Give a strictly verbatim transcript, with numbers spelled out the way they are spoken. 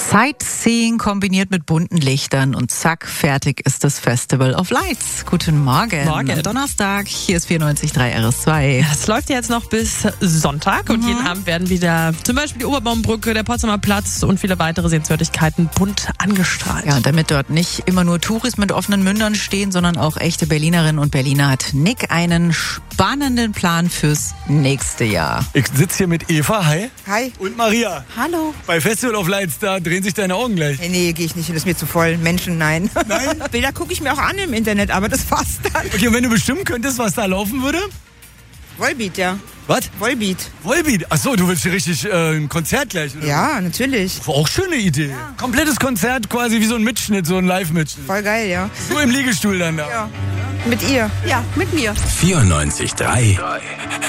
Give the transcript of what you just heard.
Sightseeing kombiniert mit bunten Lichtern und zack, fertig ist das Festival of Lights. Guten Morgen. Morgen. Donnerstag, hier ist vierundneunzig Komma drei R S zwei. Es läuft ja jetzt noch bis Sonntag und Mhm. jeden Abend werden wieder zum Beispiel die Oberbaumbrücke, der Potsdamer Platz und viele weitere Sehenswürdigkeiten bunt angestrahlt. Ja, und damit dort nicht immer nur Touris mit offenen Mündern stehen, sondern auch echte Berlinerinnen und Berliner, hat Nick einen spannenden Plan fürs nächste Jahr. Ich sitze hier mit Eva, hi. Hi. Und Maria. Hallo. Bei Festival of Lights, da drehen sich deine Augen gleich. Hey, nee, gehe ich nicht hin, das ist mir zu voll. Menschen, nein. Nein? Bilder gucke ich mir auch an im Internet, aber das war's dann. Okay, und wenn du bestimmen könntest, was da laufen würde? Volbeat, ja. Was? Volbeat. Volbeat. Achso, du willst hier richtig äh, ein Konzert gleich, oder? Ja, natürlich. War auch schöne Idee. Komplettes Konzert, quasi wie so ein Mitschnitt, so ein Live-Mitschnitt. Voll geil, ja. So im Liegestuhl dann da. Ja. Mit ihr. Ja, mit mir. vierundneunzig Komma drei